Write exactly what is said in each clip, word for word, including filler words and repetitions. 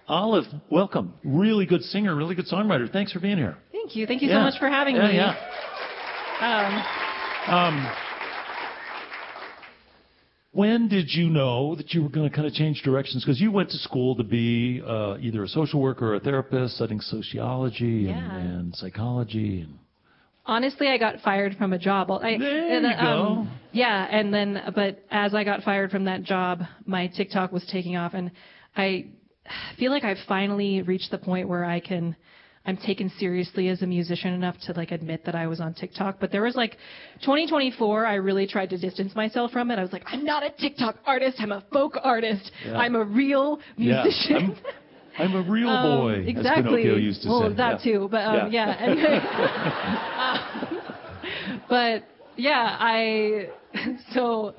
Olive, welcome. Really good singer, really good songwriter. Thanks for being here. Thank you. Thank you yeah. so much for having yeah, me. Yeah. Um, um, when did you know that you were going to kind of change directions? Because you went to school to be uh, either a social worker or a therapist, studying sociology Yeah. and, and psychology. And honestly, I got fired from a job. I, there and, you go. Um, yeah, and then, but as I got fired from that job, my TikTok was taking off, and I feel like I've finally reached the point where I can, I'm taken seriously as a musician enough to like admit that I was on TikTok. But there was like twenty twenty-four, I really tried to distance myself from it. I was like, I'm not a TikTok artist. I'm a folk artist. Yeah. I'm a real musician. Yeah. I'm, I'm a real boy, um, exactly. as Pinocchio used to well, say. Well, that yeah. too. But um, yeah. yeah. Anyway, uh, but yeah, I so.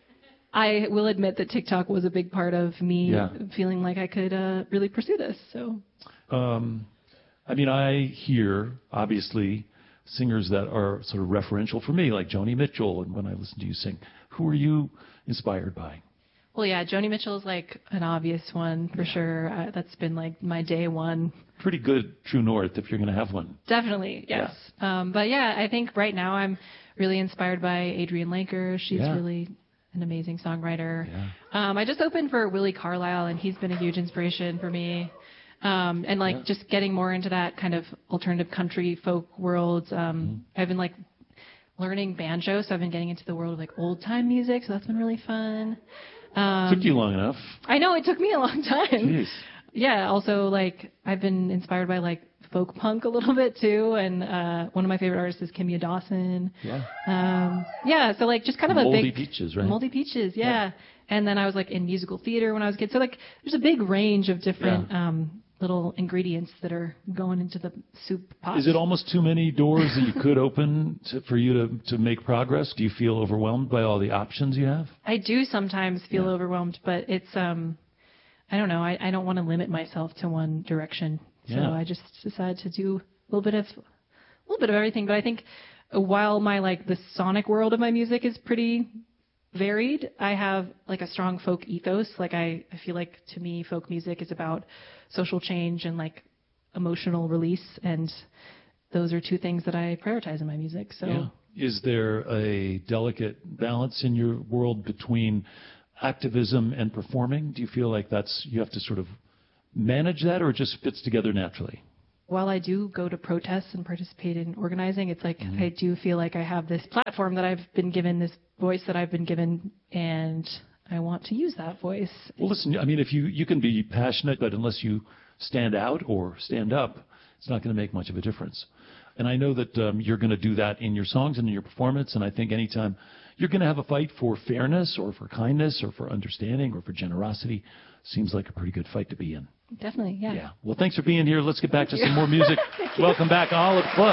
I will admit that TikTok was a big part of me yeah. feeling like I could uh, really pursue this. So, um, I mean, I hear, obviously, singers that are sort of referential for me, like Joni Mitchell, and when I listen to you sing. Who are you inspired by? Well, yeah, Joni Mitchell is like an obvious one for yeah. sure. Uh, that's been like my day one. Pretty good true north if you're going to have one. Definitely, yes. Yeah. Um, but yeah, I think right now I'm really inspired by Adrienne Lenker. She's yeah. really an amazing songwriter. Yeah. Um, I just opened for Willie Carlisle, and he's been a huge inspiration for me. Um, and like yeah. just getting more into that kind of alternative country folk world. Um, mm-hmm. I've been like learning banjo, so I've been getting into the world of like old time music, so that's been really fun. Um, took you long enough. I know, it took me a long time. Jeez. Yeah, also like I've been inspired by like folk punk a little bit too, and uh, one of my favorite artists is Kimya Dawson. Yeah. Um, yeah, so like just kind of a Moldy big Peaches, right? Moldy Peaches, yeah. yeah. And then I was like in musical theater when I was a kid. So like there's a big range of different yeah. um, little ingredients that are going into the soup pot. Is it almost too many doors that you could open to, for you to, to make progress? Do you feel overwhelmed by all the options you have? I do sometimes feel yeah. overwhelmed, but it's um, I don't know. I, I don't want to limit myself to one direction. So yeah. I just decided to do a little bit of a little bit of everything. But I think while my like the sonic world of my music is pretty varied, I have like a strong folk ethos. Like I, I feel like to me folk music is about social change and like emotional release, and those are two things that I prioritize in my music. So yeah. Is there a delicate balance in your world between activism and performing? Do you feel like that's you have to sort of manage that, or it just fits together naturally? While I do go to protests and participate in organizing, it's like mm-hmm. I do feel like I have this platform that I've been given, this voice that I've been given, and I want to use that voice. Well, listen, I mean, if you, you can be passionate, but unless you stand out or stand up, it's not going to make much of a difference. And I know that um, you're going to do that in your songs and in your performance, and I think anytime you're going to have a fight for fairness or for kindness or for understanding or for generosity, seems like a pretty good fight to be in. Definitely, yeah. Yeah. Well, thanks for being here. Let's get back Thank to you. some more music. Welcome back, Olive Club.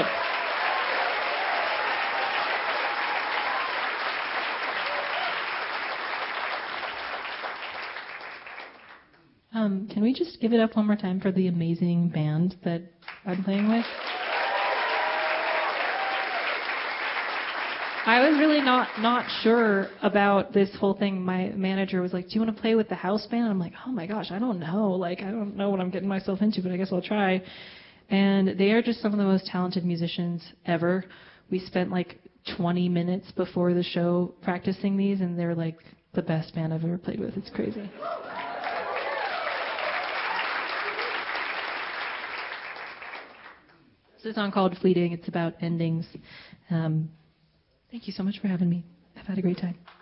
Um, can we just give it up one more time for the amazing band that I'm playing with? I was really not not sure about this whole thing. My manager was like, do you want to play with the house band? I'm like, oh my gosh, I don't know. Like, I don't know what I'm getting myself into, but I guess I'll try. And they are just some of the most talented musicians ever. We spent like twenty minutes before the show practicing these, and they're like the best band I've ever played with. It's crazy. It's a song called Fleeting. It's about endings. Um, Thank you so much for having me. I've had a great time.